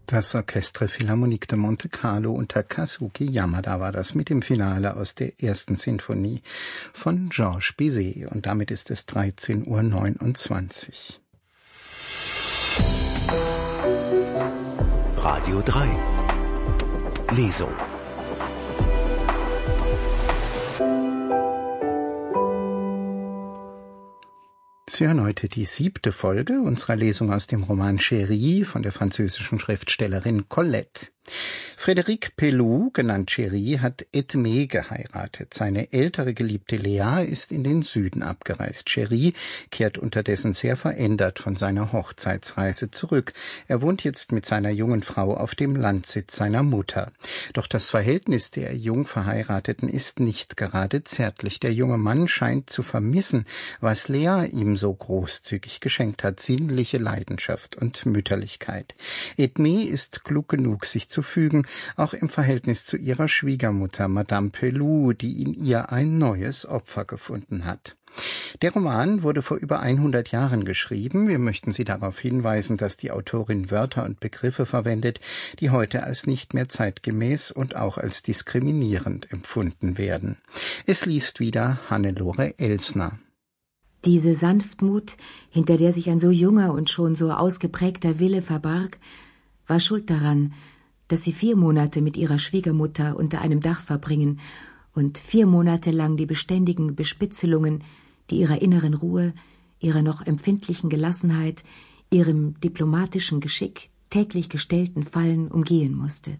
Das Orchestre Philharmonique de Monte Carlo unter Kazuki Yamada war das mit dem Finale aus der ersten Sinfonie von Georges Bizet. Und damit ist es 13:29 Uhr. Radio 3 Lesung. Sie hören heute die 7. Folge unserer Lesung aus dem Roman Chérie von der französischen Schriftstellerin Colette. Frédéric Pelloux, genannt Chérie, hat Edmé geheiratet. Seine ältere Geliebte Léa ist in den Süden abgereist. Chérie kehrt unterdessen sehr verändert von seiner Hochzeitsreise zurück. Er wohnt jetzt mit seiner jungen Frau auf dem Landsitz seiner Mutter. Doch das Verhältnis der Jungverheirateten ist nicht gerade zärtlich. Der junge Mann scheint zu vermissen, was Léa ihm so großzügig geschenkt hat: sinnliche Leidenschaft und Mütterlichkeit. Edmé ist klug genug, sich zu fügen, auch im Verhältnis zu ihrer Schwiegermutter Madame Pelloux, die in ihr ein neues Opfer gefunden hat. Der Roman wurde vor über 100 Jahren geschrieben. Wir möchten Sie darauf hinweisen, dass die Autorin Wörter und Begriffe verwendet, die heute als nicht mehr zeitgemäß und auch als diskriminierend empfunden werden. Es liest wieder Hannelore Elsner. Diese Sanftmut, hinter der sich ein so junger und schon so ausgeprägter Wille verbarg, war schuld daran, dass sie 4 Monate mit ihrer Schwiegermutter unter einem Dach verbringen und 4 Monate lang die beständigen Bespitzelungen, die ihrer inneren Ruhe, ihrer noch empfindlichen Gelassenheit, ihrem diplomatischen Geschick täglich gestellten Fallen umgehen musste.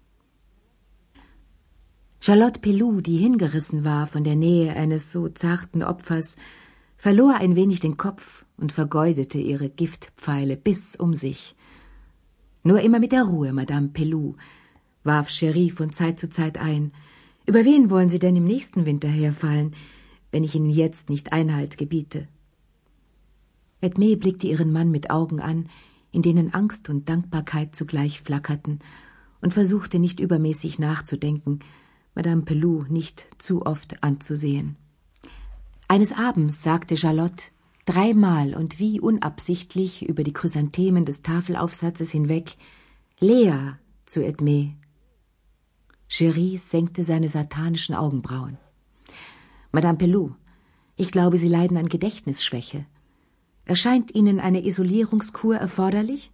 Charlotte Pelloux, die hingerissen war von der Nähe eines so zarten Opfers, verlor ein wenig den Kopf und vergeudete ihre Giftpfeile bis um sich. Nur immer mit der Ruhe, Madame Pelloux, warf Chérie von Zeit zu Zeit ein. Über wen wollen Sie denn im nächsten Winter herfallen, wenn ich Ihnen jetzt nicht Einhalt gebiete? Edmé blickte ihren Mann mit Augen an, in denen Angst und Dankbarkeit zugleich flackerten, und versuchte nicht übermäßig nachzudenken, Madame Pelloux nicht zu oft anzusehen. Eines Abends sagte Charlotte 3-mal und wie unabsichtlich über die Chrysanthemen des Tafelaufsatzes hinweg: Léa zu Edmé. Chérie senkte seine satanischen Augenbrauen. Madame Pelloux, ich glaube, Sie leiden an Gedächtnisschwäche. Erscheint Ihnen eine Isolierungskur erforderlich?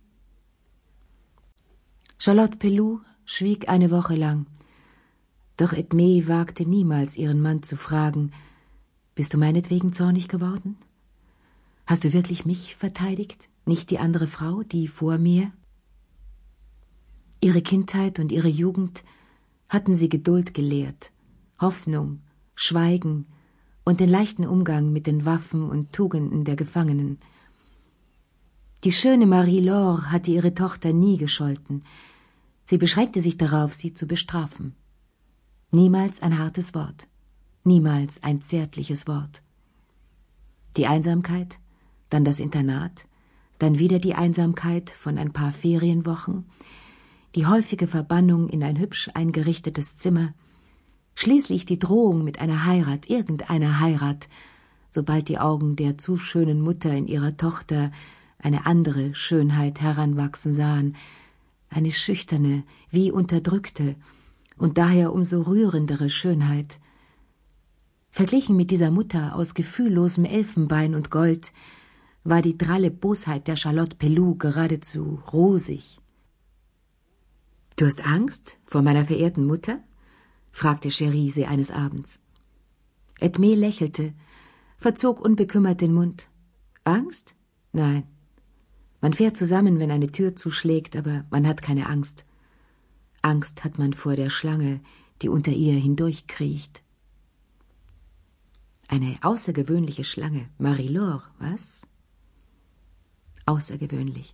Charlotte Pelloux schwieg eine Woche lang. Doch Edmé wagte niemals, ihren Mann zu fragen: Bist du meinetwegen zornig geworden? Hast du wirklich mich verteidigt, nicht die andere Frau, die vor mir? Ihre Kindheit und ihre Jugend hatten sie Geduld gelehrt, Hoffnung, Schweigen und den leichten Umgang mit den Waffen und Tugenden der Gefangenen. Die schöne Marie-Laure hatte ihre Tochter nie gescholten. Sie beschränkte sich darauf, sie zu bestrafen. Niemals ein hartes Wort, niemals ein zärtliches Wort. Die Einsamkeit, dann das Internat, dann wieder die Einsamkeit von ein paar Ferienwochen, die häufige Verbannung in ein hübsch eingerichtetes Zimmer, schließlich die Drohung mit einer Heirat, irgendeiner Heirat, sobald die Augen der zu schönen Mutter in ihrer Tochter eine andere Schönheit heranwachsen sahen, eine schüchterne, wie unterdrückte und daher umso rührendere Schönheit. Verglichen mit dieser Mutter aus gefühllosem Elfenbein und Gold war die dralle Bosheit der Charlotte Pelloux geradezu rosig. »Du hast Angst vor meiner verehrten Mutter?« fragte Chérie sie eines Abends. Edmé lächelte, verzog unbekümmert den Mund. »Angst? Nein. Man fährt zusammen, wenn eine Tür zuschlägt, aber man hat keine Angst. Angst hat man vor der Schlange, die unter ihr hindurchkriecht.« Eine außergewöhnliche Schlange, Marie-Laure, was? Außergewöhnlich.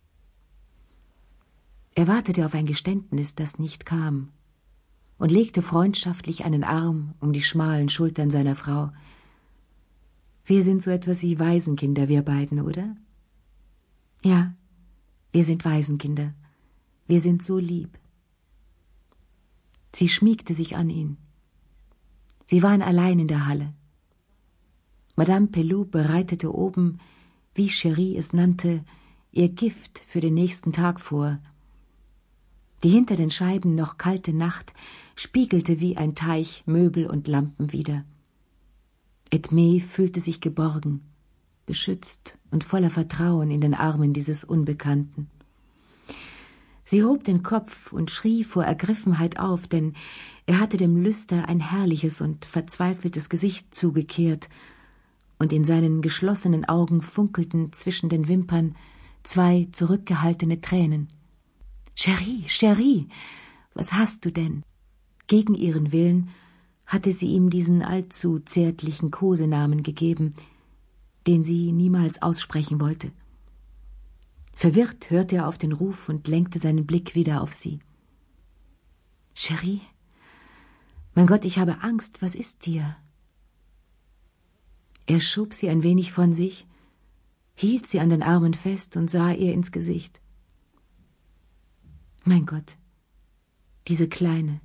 Er wartete auf ein Geständnis, das nicht kam, und legte freundschaftlich einen Arm um die schmalen Schultern seiner Frau. Wir sind so etwas wie Waisenkinder, wir beiden, oder? Ja, wir sind Waisenkinder. Wir sind so lieb. Sie schmiegte sich an ihn. Sie waren allein in der Halle. Madame Pelloux bereitete oben, wie Chérie es nannte, ihr Gift für den nächsten Tag vor. Die hinter den Scheiben noch kalte Nacht spiegelte wie ein Teich Möbel und Lampen wider. Edmé fühlte sich geborgen, beschützt und voller Vertrauen in den Armen dieses Unbekannten. Sie hob den Kopf und schrie vor Ergriffenheit auf, denn er hatte dem Lüster ein herrliches und verzweifeltes Gesicht zugekehrt, und in seinen geschlossenen Augen funkelten zwischen den Wimpern 2 zurückgehaltene Tränen. »Cherie, Cherie, was hast du denn?« Gegen ihren Willen hatte sie ihm diesen allzu zärtlichen Kosenamen gegeben, den sie niemals aussprechen wollte. Verwirrt hörte er auf den Ruf und lenkte seinen Blick wieder auf sie. »Cherie, mein Gott, ich habe Angst, was ist dir?« Er schob sie ein wenig von sich, hielt sie an den Armen fest und sah ihr ins Gesicht. »Mein Gott, diese Kleine,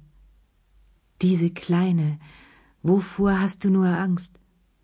wovor hast du nur Angst?«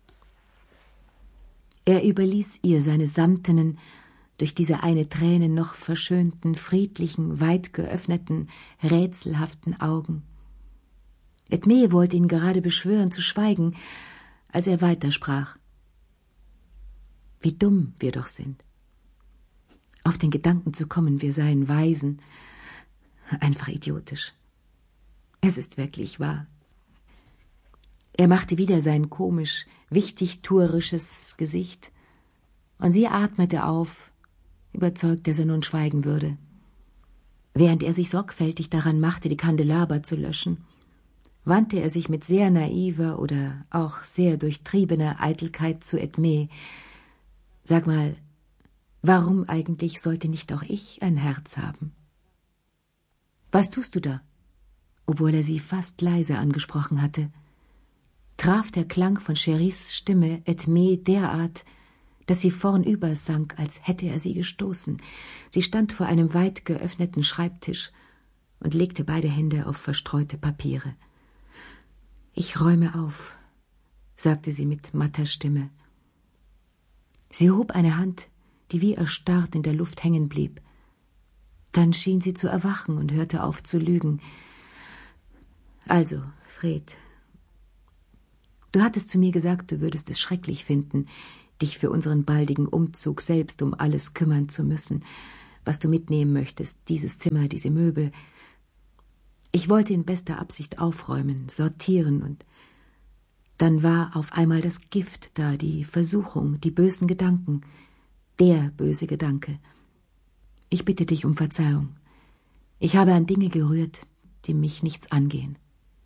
Er überließ ihr seine samtenen, durch diese eine Träne noch verschönten, friedlichen, weit geöffneten, rätselhaften Augen. Edmé wollte ihn gerade beschwören zu schweigen, als er weitersprach. »Wie dumm wir doch sind. Auf den Gedanken zu kommen, wir seien Waisen. Einfach idiotisch. Es ist wirklich wahr.« Er machte wieder sein komisch, wichtigtuerisches Gesicht, und sie atmete auf, überzeugt, dass er nun schweigen würde. Während er sich sorgfältig daran machte, die Kandelaber zu löschen, wandte er sich mit sehr naiver oder auch sehr durchtriebener Eitelkeit zu Edmé. »Sag mal, warum eigentlich sollte nicht auch ich ein Herz haben?« »Was tust du da?« Obwohl er sie fast leise angesprochen hatte, traf der Klang von Cheries Stimme Edmé derart, dass sie vornüber sank, als hätte er sie gestoßen. Sie stand vor einem weit geöffneten Schreibtisch und legte beide Hände auf verstreute Papiere. »Ich räume auf«, sagte sie mit matter Stimme. Sie hob eine Hand, die wie erstarrt in der Luft hängen blieb. Dann schien sie zu erwachen und hörte auf zu lügen. »Also, Fred, du hattest zu mir gesagt, du würdest es schrecklich finden, dich für unseren baldigen Umzug selbst um alles kümmern zu müssen, was du mitnehmen möchtest, dieses Zimmer, diese Möbel. Ich wollte in bester Absicht aufräumen, sortieren, und dann war auf einmal das Gift da, die Versuchung, die bösen Gedanken, der böse Gedanke. Ich bitte dich um Verzeihung. Ich habe an Dinge gerührt, die mich nichts angehen.«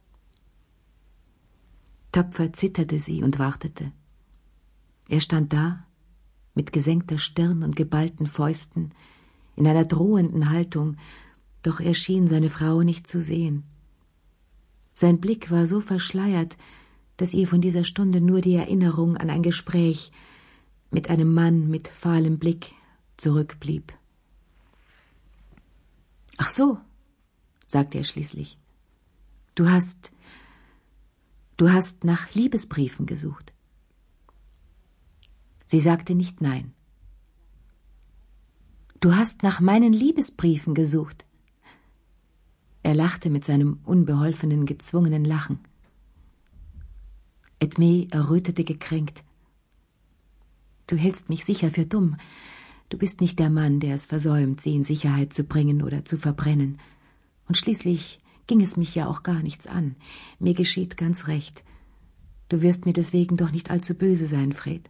Tapfer zitterte sie und wartete. Er stand da, mit gesenkter Stirn und geballten Fäusten, in einer drohenden Haltung, doch er schien seine Frau nicht zu sehen. Sein Blick war so verschleiert, dass ihr von dieser Stunde nur die Erinnerung an ein Gespräch mit einem Mann mit fahlem Blick zurückblieb. »Ach so«, sagte er schließlich, du hast nach Liebesbriefen gesucht.« Sie sagte nicht nein. »Du hast nach meinen Liebesbriefen gesucht.« Er lachte mit seinem unbeholfenen, gezwungenen Lachen. Edmé errötete gekränkt. »Du hältst mich sicher für dumm. Du bist nicht der Mann, der es versäumt, sie in Sicherheit zu bringen oder zu verbrennen. Und schließlich ging es mich ja auch gar nichts an. Mir geschieht ganz recht. Du wirst mir deswegen doch nicht allzu böse sein, Fred.«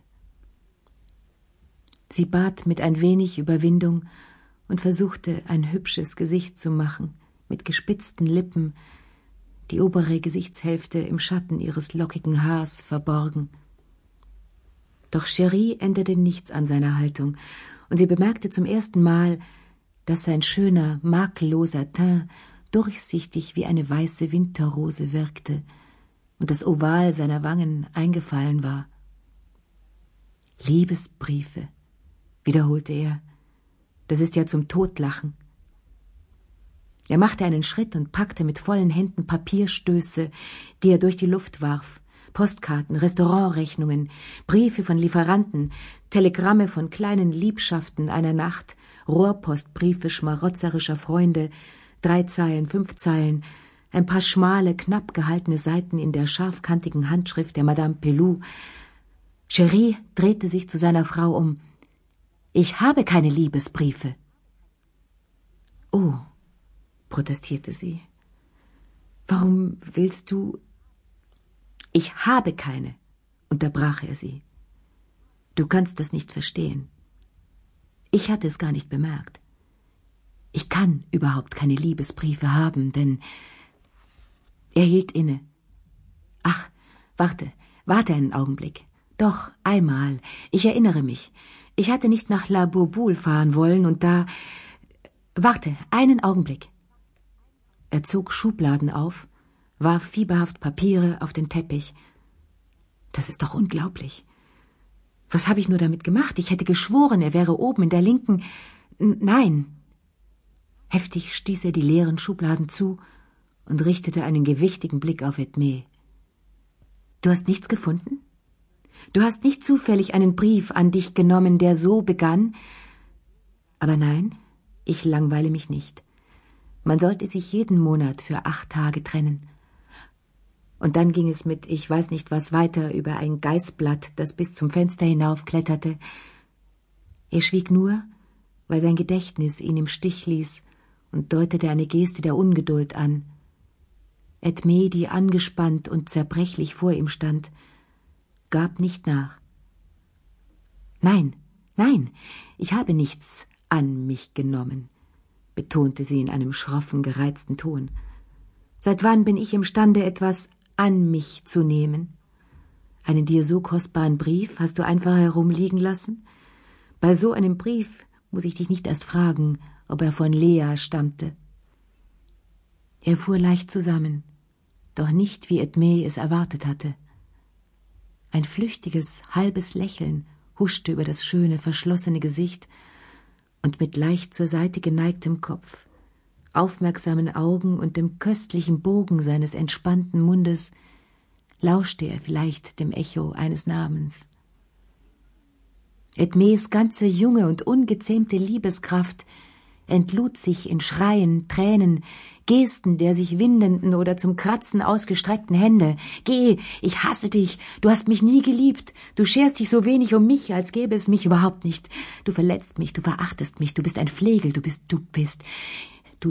Sie bat mit ein wenig Überwindung und versuchte, ein hübsches Gesicht zu machen, mit gespitzten Lippen, die obere Gesichtshälfte im Schatten ihres lockigen Haars verborgen. Doch Cherie änderte nichts an seiner Haltung, und sie bemerkte zum ersten Mal, dass sein schöner, makelloser Teint durchsichtig wie eine weiße Winterrose wirkte und das Oval seiner Wangen eingefallen war. »Liebesbriefe«, wiederholte er, »das ist ja zum Totlachen.« Er machte einen Schritt und packte mit vollen Händen Papierstöße, die er durch die Luft warf, Postkarten, Restaurantrechnungen, Briefe von Lieferanten, Telegramme von kleinen Liebschaften einer Nacht, Rohrpostbriefe schmarotzerischer Freunde, 3 Zeilen, 5 Zeilen, ein paar schmale, knapp gehaltene Seiten in der scharfkantigen Handschrift der Madame Pelou. Chéri drehte sich zu seiner Frau um. »Ich habe keine Liebesbriefe.« »Oh«, protestierte sie. »Warum willst du?« »Ich habe keine«, unterbrach er sie. »Du kannst das nicht verstehen. Ich hatte es gar nicht bemerkt. Ich kann überhaupt keine Liebesbriefe haben, denn...« Er hielt inne. »Ach, warte einen Augenblick. Doch, einmal, ich erinnere mich. Ich hatte nicht nach La Bourboule fahren wollen und da... Warte, einen Augenblick.« Er zog Schubladen auf, warf fieberhaft Papiere auf den Teppich. »Das ist doch unglaublich. Was habe ich nur damit gemacht? Ich hätte geschworen, er wäre oben in der linken... Nein!« Heftig stieß er die leeren Schubladen zu und richtete einen gewichtigen Blick auf Edmé. »Du hast nichts gefunden? Du hast nicht zufällig einen Brief an dich genommen, der so begann? Aber nein, ich langweile mich nicht. Man sollte sich jeden Monat für 8 Tage trennen.« Und dann ging es mit ich weiß nicht was weiter über ein Geißblatt, das bis zum Fenster hinaufkletterte. Er schwieg nur, weil sein Gedächtnis ihn im Stich ließ, und deutete eine Geste der Ungeduld an. Edmé, die angespannt und zerbrechlich vor ihm stand, gab nicht nach. »Nein, ich habe nichts an mich genommen«, betonte sie in einem schroffen, gereizten Ton. »Seit wann bin ich imstande, etwas an mich zu nehmen? Einen dir so kostbaren Brief hast du einfach herumliegen lassen? Bei so einem Brief muss ich dich nicht erst fragen, ob er von Lea stammte.« Er fuhr leicht zusammen, doch nicht, wie Edmé es erwartet hatte. Ein flüchtiges, halbes Lächeln huschte über das schöne, verschlossene Gesicht, und mit leicht zur Seite geneigtem Kopf, aufmerksamen Augen und dem köstlichen Bogen seines entspannten Mundes lauschte er vielleicht dem Echo eines Namens. Edmés ganze junge und ungezähmte Liebeskraft entlud sich in Schreien, Tränen, Gesten der sich windenden oder zum Kratzen ausgestreckten Hände. »Geh, ich hasse dich, du hast mich nie geliebt, du scherst dich so wenig um mich, als gäbe es mich überhaupt nicht. Du verletzt mich, du verachtest mich, du bist ein Flegel, du bist...